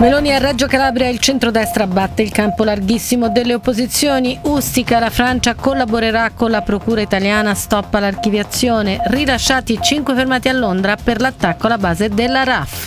Meloni a Reggio Calabria, il centrodestra batte il campo larghissimo delle opposizioni. Ustica, la Francia collaborerà con la procura italiana, stoppa l'archiviazione. Rilasciati 5 fermati a Londra per l'attacco alla base della RAF.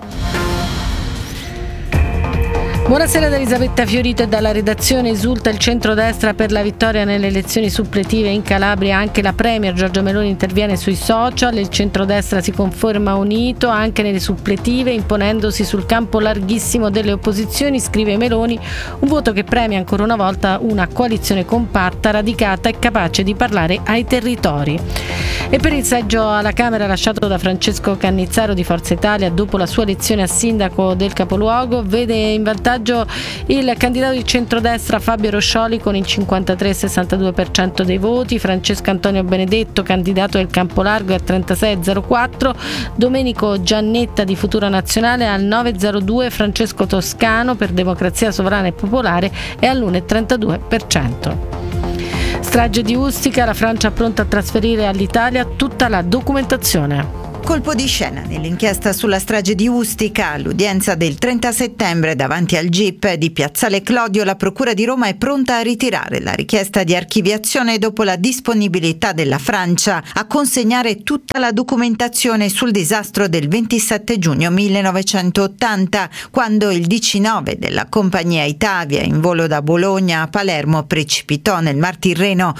Buonasera da Elisabetta Fiorito e dalla redazione. Esulta il centrodestra per la vittoria nelle elezioni suppletive in Calabria. Anche la premier Giorgia Meloni interviene sui social. Il centrodestra si conferma unito anche nelle suppletive, imponendosi sul campo larghissimo delle opposizioni, scrive Meloni. Un voto che premia ancora una volta una coalizione compatta, radicata e capace di parlare ai territori. E per il seggio alla Camera lasciato da Francesco Cannizzaro di Forza Italia dopo la sua elezione a sindaco del capoluogo, vede in vantaggio il candidato di centrodestra Fabio Roscioli con il 53,62% dei voti, Francesco Antonio Benedetto, candidato del Campolargo, al 36,04%, Domenico Giannetta di Futura Nazionale al 9,02%, Francesco Toscano per Democrazia Sovrana e Popolare è all'1,32%. Strage di Ustica, la Francia pronta a trasferire all'Italia tutta la documentazione. Colpo di scena nell'inchiesta sulla strage di Ustica. All'udienza del 30 settembre davanti al GIP di Piazzale Clodio, la Procura di Roma è pronta a ritirare la richiesta di archiviazione dopo la disponibilità della Francia a consegnare tutta la documentazione sul disastro del 27 giugno 1980, quando il DC-9 della compagnia Itavia in volo da Bologna a Palermo precipitò nel Mar Tirreno